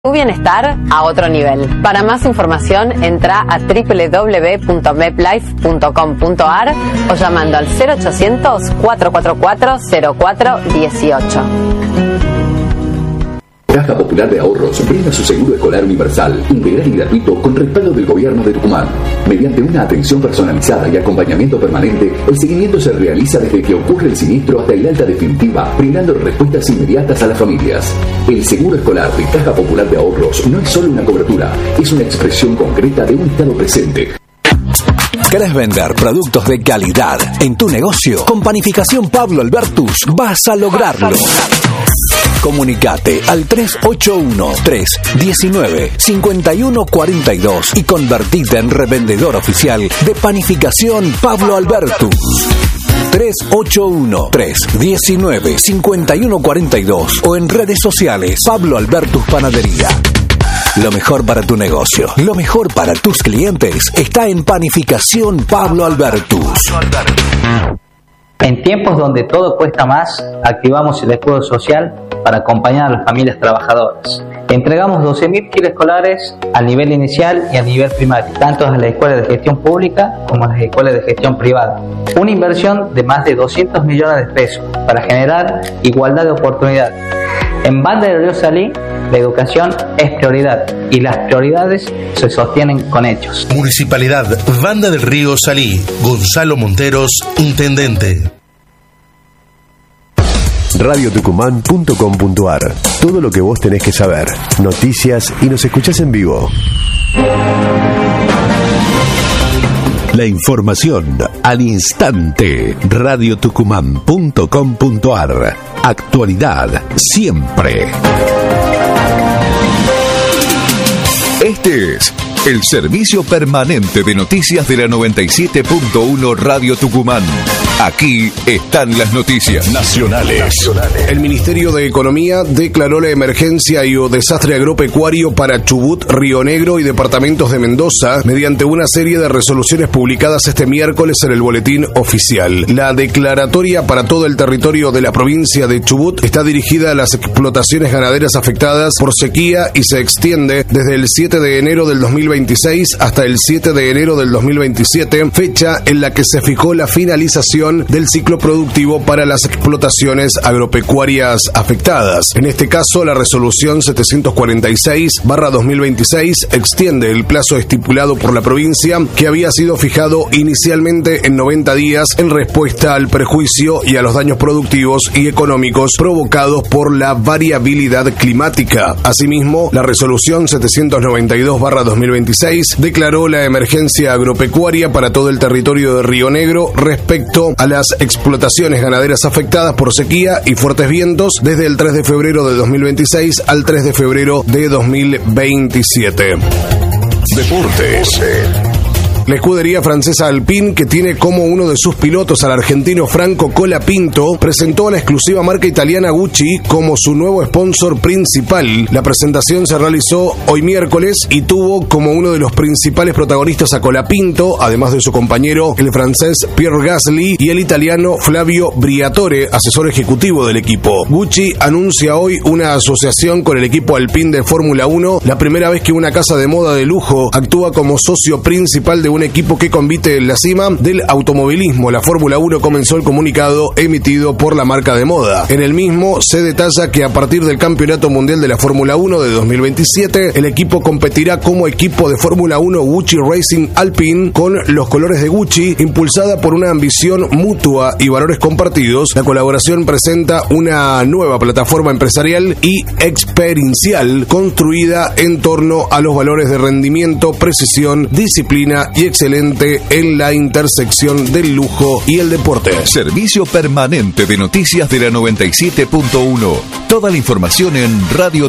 Tu bienestar a otro nivel. Para más información, entra a www.meplife.com.ar o llamando al 0800-444-0418. Caja Popular de Ahorros brinda su seguro escolar universal, integral y gratuito con respaldo del Gobierno de Tucumán. Mediante una atención personalizada y acompañamiento permanente, el seguimiento se realiza desde que ocurre el siniestro hasta el alta definitiva, brindando respuestas inmediatas a las familias. El seguro escolar de Caja Popular de Ahorros no es solo una cobertura, es una expresión concreta de un estado presente. ¿Querés vender productos de calidad en tu negocio? Con Panificación Pablo Albertus vas a lograrlo. Comunicate al 381-319-5142 y convertite en revendedor oficial de Panificación Pablo Albertus. 381-319-5142 o en redes sociales Pablo Albertus Panadería. Lo mejor para tu negocio, lo mejor para tus clientes está en Panificación Pablo Albertus. En tiempos donde todo cuesta más, activamos el escudo social para acompañar a las familias trabajadoras. Entregamos 12.000 kits escolares a nivel inicial y a nivel primario, tanto a las escuelas de gestión pública como a las escuelas de gestión privada. Una inversión de más de 200 millones de pesos para generar igualdad de oportunidades. En Banda del Río Salí, la educación es prioridad y las prioridades se sostienen con hechos. Municipalidad Banda del Río Salí. Gonzalo Monteros, intendente. radiotucumán.com.ar. Todo lo que vos tenés que saber. Noticias y nos escuchás en vivo. La información al instante. radiotucumán.com.ar. Actualidad siempre. Este es el servicio permanente de noticias de la 97.1 Radio Tucumán. Aquí están las noticias nacionales. El Ministerio de Economía declaró la emergencia y o desastre agropecuario para Chubut, Río Negro y departamentos de Mendoza mediante una serie de resoluciones publicadas este miércoles en el Boletín Oficial. La declaratoria para todo el territorio de la provincia de Chubut está dirigida a las explotaciones ganaderas afectadas por sequía y se extiende desde el 7 de enero del 2026 hasta el 7 de enero del 2027, fecha en la que se fijó la finalización del ciclo productivo para las explotaciones agropecuarias afectadas. En este caso, la resolución 746/2026 extiende el plazo estipulado por la provincia, que había sido fijado inicialmente en 90 días en respuesta al perjuicio y a los daños productivos y económicos provocados por la variabilidad climática. Asimismo, la resolución 792/2026 declaró la emergencia agropecuaria para todo el territorio de Río Negro respecto a las explotaciones ganaderas afectadas por sequía y fuertes vientos desde el 3 de febrero de 2026 al 3 de febrero de 2027. Deportes. La escudería francesa Alpine, que tiene como uno de sus pilotos al argentino Franco Colapinto, presentó a la exclusiva marca italiana Gucci como su nuevo sponsor principal. La presentación se realizó hoy miércoles y tuvo como uno de los principales protagonistas a Colapinto, además de su compañero, el francés Pierre Gasly, y el italiano Flavio Briatore, asesor ejecutivo del equipo. Gucci anuncia hoy una asociación con el equipo Alpine de Fórmula 1, la primera vez que una casa de moda de lujo actúa como socio principal de un equipo que compite en la cima del automovilismo. La Fórmula 1 comenzó el comunicado emitido por la marca de moda. En el mismo se detalla que a partir del Campeonato Mundial de la Fórmula 1 de 2027, el equipo competirá como equipo de Fórmula 1 Gucci Racing Alpine con los colores de Gucci, impulsada por una ambición mutua y valores compartidos. La colaboración presenta una nueva plataforma empresarial y experiencial construida en torno a los valores de rendimiento, precisión, disciplina y excelente en la intersección del lujo y el deporte. Servicio permanente de noticias de la 97.1. Toda la información en Radio